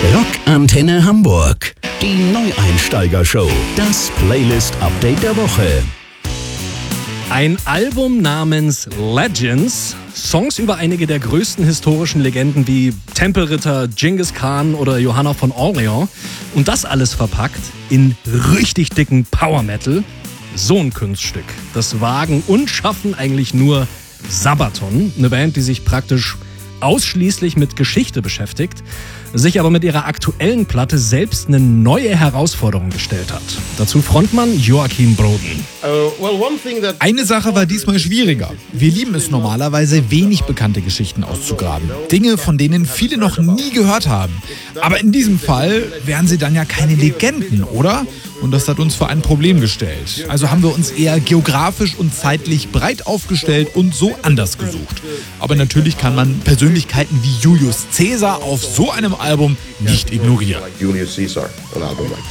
Rockantenne Hamburg. Die Neueinsteiger-Show. Das Playlist-Update der Woche. Ein Album namens Legends. Songs über einige der größten historischen Legenden wie Tempelritter, Genghis Khan oder Johanna von Orleans. Und das alles verpackt in richtig dicken Power Metal. So ein Kunststück. Das wagen und schaffen eigentlich nur Sabaton. Eine Band, die sich praktisch ausschließlich mit Geschichte beschäftigt, sich aber mit ihrer aktuellen Platte selbst eine neue Herausforderung gestellt hat. Dazu Frontmann Joachim Broden. Eine Sache war diesmal schwieriger. Wir lieben es normalerweise, wenig bekannte Geschichten auszugraben. Dinge, von denen viele noch nie gehört haben. Aber in diesem Fall wären sie dann ja keine Legenden, oder? Und das hat uns vor ein Problem gestellt. Also haben wir uns eher geografisch und zeitlich breit aufgestellt und so anders gesucht. Aber natürlich kann man Persönlichkeiten wie Julius Caesar auf so einem Album nicht ignorieren.